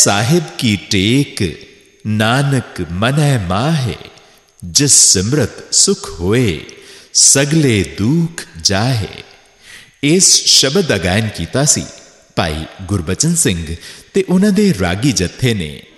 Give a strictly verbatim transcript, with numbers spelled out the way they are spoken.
साहिब की टेक नानक मनै माहे, जिस सिमरत सुख होए सगले दुख जाहे। इस शब्द दा गायन कीता सी भाई गुरबचन सिंह ते उन्हां दे रागी जत्थे ने।